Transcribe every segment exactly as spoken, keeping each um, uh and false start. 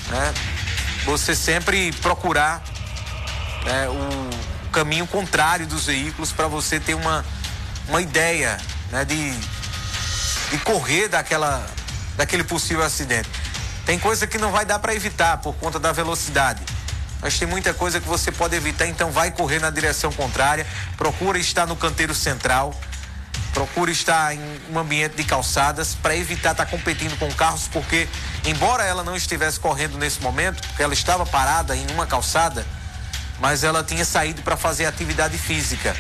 né, você sempre procurar né, o caminho contrário dos veículos para você ter uma, uma ideia né, de, de correr daquela, daquele possível acidente. Tem coisa que não vai dar para evitar por conta da velocidade, mas tem muita coisa que você pode evitar, então vai correr na direção contrária, procura estar no canteiro central, procura estar em um ambiente de calçadas para evitar estar competindo com carros, porque embora ela não estivesse correndo nesse momento, porque ela estava parada em uma calçada, mas ela tinha saído para fazer atividade física.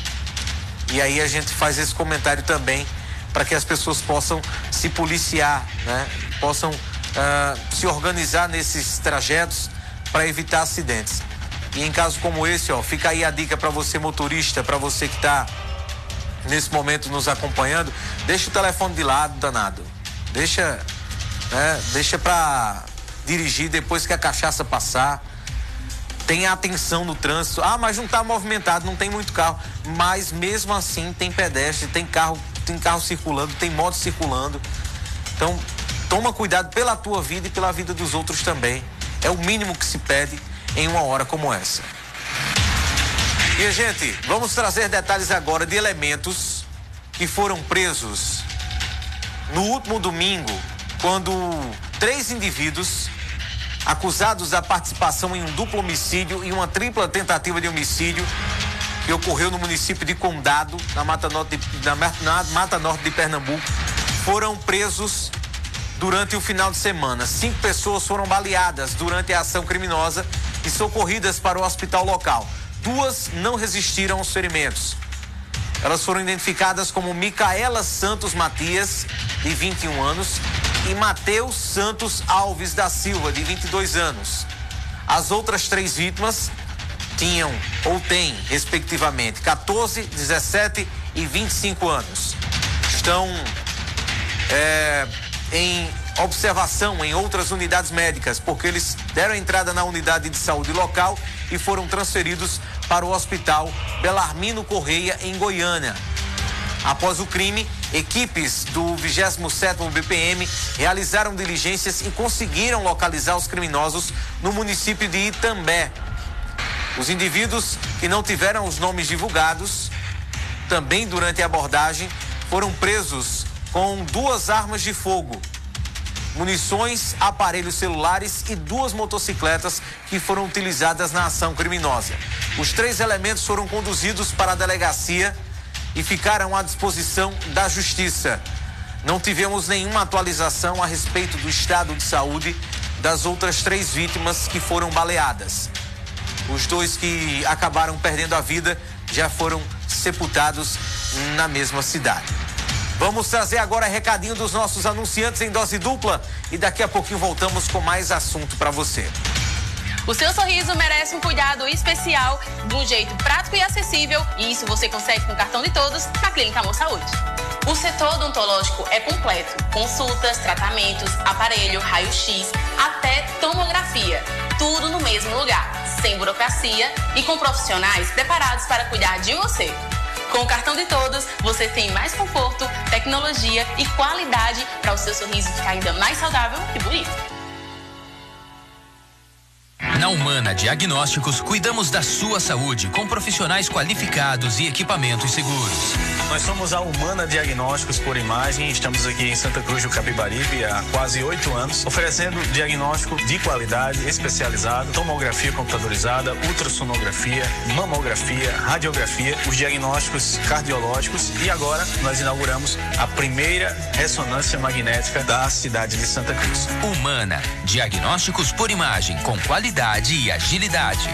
E aí a gente faz esse comentário também para que as pessoas possam se policiar, né? Possam uh, se organizar nesses trajetos para evitar acidentes. E em casos como esse, ó, fica aí a dica para você motorista, para você que está nesse momento nos acompanhando, deixa o telefone de lado, danado. Deixa, né? Deixa para dirigir depois que a cachaça passar. Tenha atenção no trânsito. Ah, mas não está movimentado, não tem muito carro. Mas mesmo assim tem pedestre, tem carro, tem carro circulando, tem moto circulando. Então, toma cuidado pela tua vida e pela vida dos outros também. É o mínimo que se pede em uma hora como essa. E, gente, vamos trazer detalhes agora de elementos que foram presos no último domingo, quando três indivíduos acusados da participação em um duplo homicídio e uma tripla tentativa de homicídio que ocorreu no município de Condado, na Mata Norte de, na, na Mata Norte de Pernambuco, foram presos durante o final de semana. Cinco pessoas foram baleadas durante a ação criminosa e socorridas para o hospital local. Duas não resistiram aos ferimentos. Elas foram identificadas como Micaela Santos Matias, de vinte e um anos, e Mateus Santos Alves da Silva, de vinte e dois anos. As outras três vítimas tinham ou têm, respectivamente, quatorze, dezessete e vinte e cinco anos. Estão é, em observação em outras unidades médicas, porque eles deram entrada na unidade de saúde local e foram transferidos para o Hospital Belarmino Correia, em Goiânia. Após o crime, equipes do vigésimo sétimo B P M realizaram diligências e conseguiram localizar os criminosos no município de Itambé. Os indivíduos que não tiveram os nomes divulgados, também durante a abordagem, foram presos com duas armas de fogo, munições, aparelhos celulares e duas motocicletas que foram utilizadas na ação criminosa. Os três elementos foram conduzidos para a delegacia e ficaram à disposição da Justiça. Não tivemos nenhuma atualização a respeito do estado de saúde das outras três vítimas que foram baleadas. Os dois que acabaram perdendo a vida já foram sepultados na mesma cidade. Vamos trazer agora recadinho dos nossos anunciantes em dose dupla e daqui a pouquinho voltamos com mais assunto para você. O seu sorriso merece um cuidado especial, de um jeito prático e acessível, e isso você consegue com o cartão de todos na Clínica Amor Saúde. O setor odontológico é completo, consultas, tratamentos, aparelho, raio-x, até tomografia, tudo no mesmo lugar, sem burocracia e com profissionais preparados para cuidar de você. Com o cartão de todos, você tem mais conforto, tecnologia e qualidade para o seu sorriso ficar ainda mais saudável e bonito. Na Humana Diagnósticos, cuidamos da sua saúde com profissionais qualificados e equipamentos seguros. Nós somos a Humana Diagnósticos por Imagem, estamos aqui em Santa Cruz do Capibaribe há quase oito anos, oferecendo diagnóstico de qualidade, especializado, tomografia computadorizada, ultrassonografia, mamografia, radiografia, os diagnósticos cardiológicos e agora nós inauguramos a primeira ressonância magnética da cidade de Santa Cruz. Humana Diagnósticos por Imagem, com qualidade e agilidade.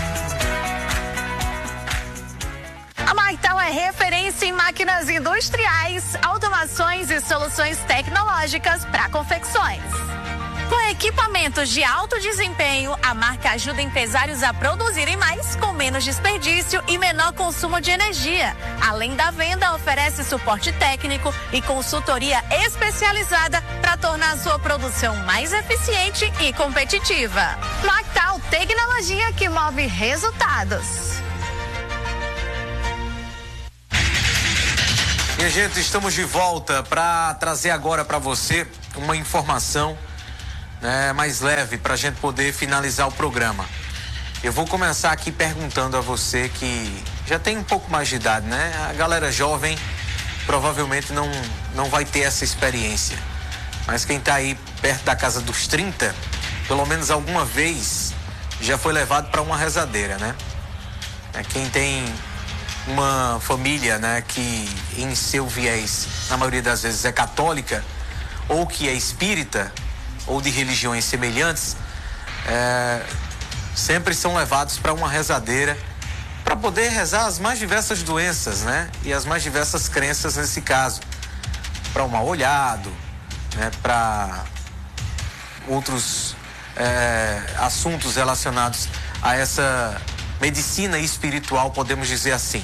A Marktal é referência em máquinas industriais, automações e soluções tecnológicas para confecções. Com equipamentos de alto desempenho, a marca ajuda empresários a produzirem mais com menos desperdício e menor consumo de energia. Além da venda, oferece suporte técnico e consultoria especializada para tornar a sua produção mais eficiente e competitiva. Marktal, tecnologia que move resultados. E, gente, estamos de volta para trazer agora para você uma informação né, mais leve para a gente poder finalizar o programa. Eu vou começar aqui perguntando a você que já tem um pouco mais de idade, né? A galera jovem provavelmente não, não vai ter essa experiência. Mas quem está aí perto da casa dos trinta, pelo menos alguma vez já foi levado para uma rezadeira, né? Quem tem uma família, né, que em seu viés, na maioria das vezes, é católica, ou que é espírita, ou de religiões semelhantes, é, sempre são levados para uma rezadeira para poder rezar as mais diversas doenças, né? E as mais diversas crenças nesse caso. Para o mal olhado, né? Para outros é, assuntos relacionados a essa medicina espiritual, podemos dizer assim.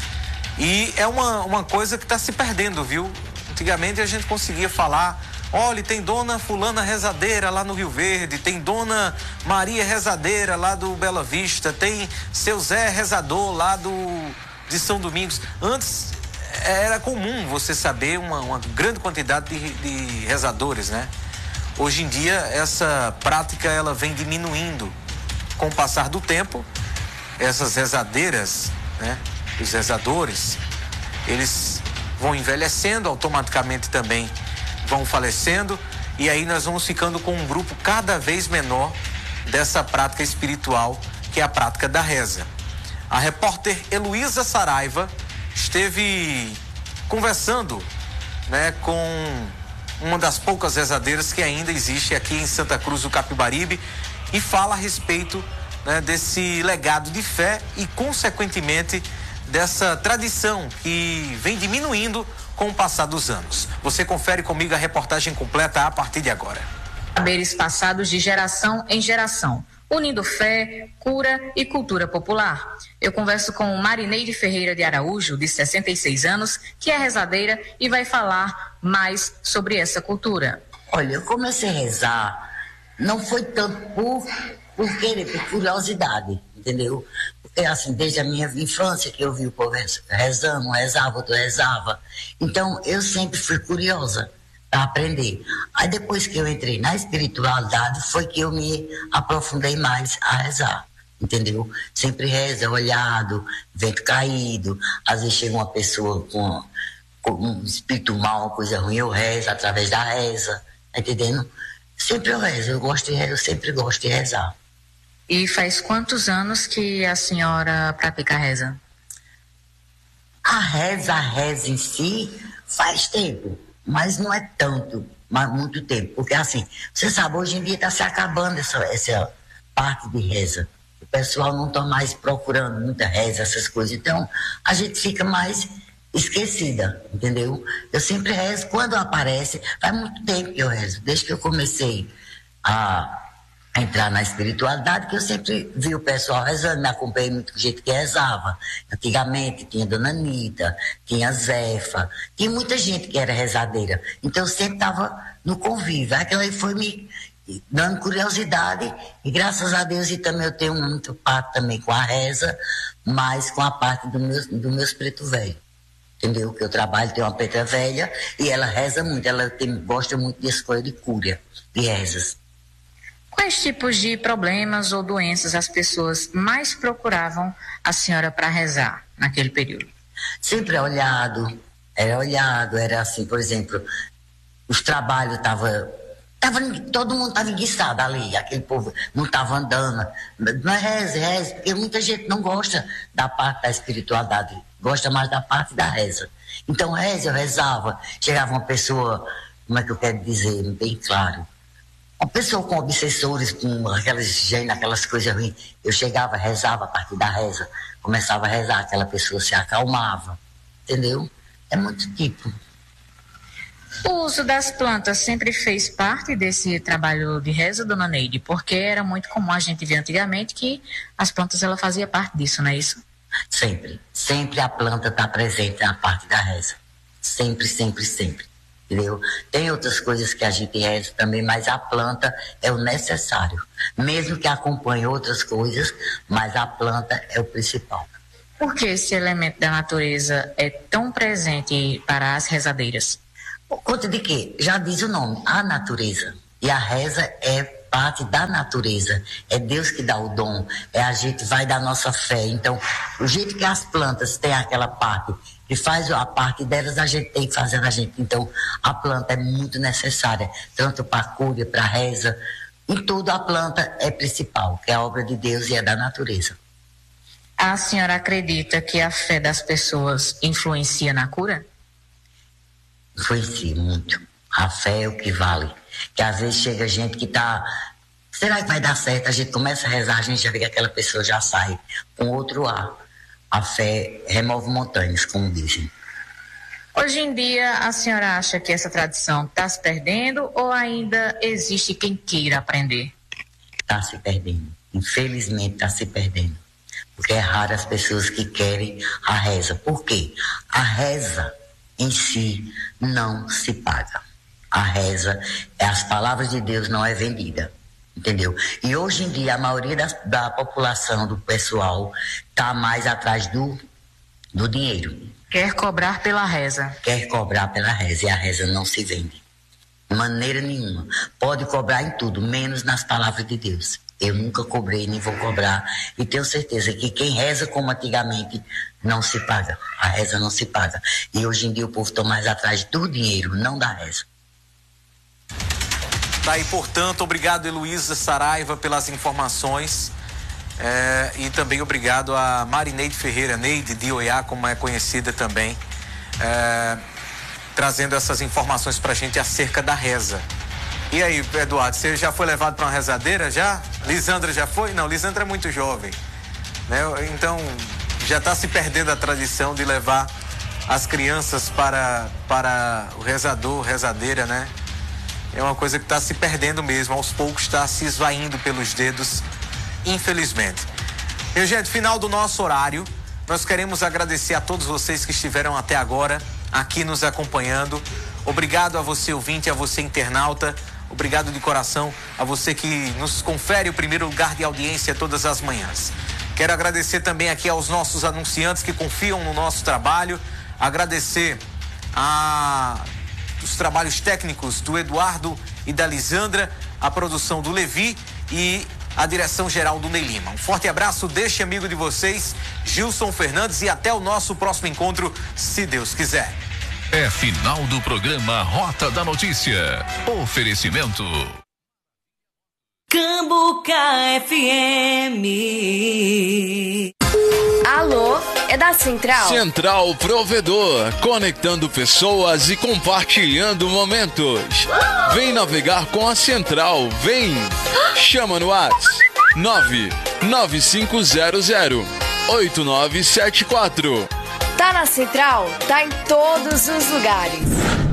E é uma, uma coisa que está se perdendo, viu? Antigamente a gente conseguia falar: olha, tem dona fulana rezadeira lá no Rio Verde, tem dona Maria rezadeira lá do Bela Vista, tem seu Zé rezador lá do, de São Domingos. Antes era comum você saber uma, uma grande quantidade de, de rezadores, né? Hoje em dia essa prática ela vem diminuindo com o passar do tempo. Essas rezadeiras, né? Os rezadores, eles vão envelhecendo, automaticamente também vão falecendo, e aí nós vamos ficando com um grupo cada vez menor dessa prática espiritual, que é a prática da reza. A repórter Heloísa Saraiva esteve conversando, né, com uma das poucas rezadeiras que ainda existe aqui em Santa Cruz do Capibaribe e fala a respeito, né, desse legado de fé e, consequentemente, dessa tradição que vem diminuindo com o passar dos anos. Você confere comigo a reportagem completa a partir de agora. Saberes passados de geração em geração, unindo fé, cura e cultura popular. Eu converso com Marineide Ferreira de Araújo, de sessenta e seis anos, que é rezadeira e vai falar mais sobre essa cultura. Olha, eu comecei a rezar, não foi tanto por, por querer, por curiosidade, entendeu? Porque assim, desde a minha infância que eu vi o povo rezando, rezava, outro rezava. Então, eu sempre fui curiosa para aprender. Aí depois que eu entrei na espiritualidade, foi que eu me aprofundei mais a rezar, entendeu? Sempre reza, olhado, vento caído, às vezes chega uma pessoa com, com um espírito mal, uma coisa ruim, eu rezo através da reza, tá entendendo? Sempre eu rezo, eu gosto de rezar, eu sempre gosto de rezar. E faz quantos anos que a senhora pratica a reza? A reza, a reza em si, faz tempo, mas não é tanto, mas muito tempo. Porque assim, você sabe, hoje em dia está se acabando essa, essa parte de reza. O pessoal não está mais procurando muita reza, essas coisas. Então, a gente fica mais esquecida, entendeu? Eu sempre rezo, quando aparece, faz muito tempo que eu rezo, desde que eu comecei a entrar na espiritualidade, que eu sempre vi o pessoal rezando, me acompanhei muito do jeito que rezava. Antigamente tinha Dona Anitta, tinha Zefa, tinha muita gente que era rezadeira. Então eu sempre estava no convívio. Aquilo aí foi me dando curiosidade e graças a Deus, e também eu tenho muito parte também com a reza, mas com a parte do meu, do meus preto velho. Entendeu? Que eu trabalho, tenho uma preta velha e ela reza muito, ela tem, gosta muito de escolha de cura, de rezas. Quais tipos de problemas ou doenças as pessoas mais procuravam a senhora para rezar naquele período? Sempre olhado, era olhado, era assim, por exemplo, os trabalhos estavam, tava, todo mundo estava enguiçado ali, aquele povo não estava andando, não é reza, reza, porque muita gente não gosta da parte da espiritualidade, gosta mais da parte da reza. Então reza, eu rezava, chegava uma pessoa, como é que eu quero dizer, bem claro, uma pessoa com obsessores, com aquelas gênios, aquelas coisas ruins, eu chegava, rezava a partir da reza, começava a rezar, aquela pessoa se acalmava, entendeu? É muito tipo. O uso das plantas sempre fez parte desse trabalho de reza, dona Neide, porque era muito comum a gente ver antigamente que as plantas, ela fazia parte disso, não é isso? Sempre, sempre a planta está presente na parte da reza, sempre, sempre, sempre. Entendeu? Tem outras coisas que a gente reza também, mas a planta é o necessário. Mesmo que acompanhe outras coisas, mas a planta é o principal. Por que esse elemento da natureza é tão presente para as rezadeiras? Por conta de quê? Já diz o nome, a natureza. E a reza é parte da natureza. É Deus que dá o dom. É a gente vai dar nossa fé. Então, o jeito que as plantas têm aquela parte que faz a parte delas, a gente tem que fazer a gente. Então, a planta é muito necessária, tanto para a cura, para a reza. Em tudo, a planta é principal, que é a obra de Deus e é da natureza. A senhora acredita que a fé das pessoas influencia na cura? Influencia muito. A fé é o que vale. Que às vezes chega gente que tá... Será que vai dar certo? A gente começa a rezar, a gente já vê que aquela pessoa já sai com outro ar. A fé remove montanhas, como dizem. Hoje em dia, a senhora acha que essa tradição está se perdendo ou ainda existe quem queira aprender? Está se perdendo. Infelizmente está se perdendo. Porque é raro as pessoas que querem a reza. Por quê? A reza em si não se paga. A reza, é as palavras de Deus, não é vendida. Entendeu? E hoje em dia a maioria da, da população, do pessoal, está mais atrás do, do dinheiro. Quer cobrar pela reza. Quer cobrar pela reza e a reza não se vende. De maneira nenhuma. Pode cobrar em tudo, menos nas palavras de Deus. Eu nunca cobrei, nem vou cobrar. E tenho certeza que quem reza como antigamente não se paga. A reza não se paga. E hoje em dia o povo está mais atrás do dinheiro, não da reza. Tá aí, portanto, obrigado, Heloísa Saraiva, pelas informações. É, e também obrigado a Marineide Ferreira, Neide de Oiá, como é conhecida também, é, trazendo essas informações pra gente acerca da reza. E aí, Eduardo, você já foi levado para uma rezadeira já? Lisandra já foi? Não, Lisandra é muito jovem, né? Então já está se perdendo a tradição de levar as crianças para, para o rezador, rezadeira, né? É uma coisa que está se perdendo mesmo, aos poucos está se esvaindo pelos dedos, infelizmente. E, gente, final do nosso horário, nós queremos agradecer a todos vocês que estiveram até agora aqui nos acompanhando. Obrigado a você, ouvinte, a você, internauta. Obrigado de coração a você que nos confere o primeiro lugar de audiência todas as manhãs. Quero agradecer também aqui aos nossos anunciantes que confiam no nosso trabalho. Agradecer a... os trabalhos técnicos do Eduardo e da Lisandra, a produção do Levi e a direção geral do Ney Lima. Um forte abraço deste amigo de vocês, Gilson Fernandes, e até o nosso próximo encontro, se Deus quiser. É final do programa Rota da Notícia. Oferecimento Cambuca F M. Alô, é da Central? Central Provedor, conectando pessoas e compartilhando momentos. Vem navegar com a Central, vem! Chama no WhatsApp nove nove cinco zero zero oito nove sete quatro. Tá na Central? Tá em todos os lugares.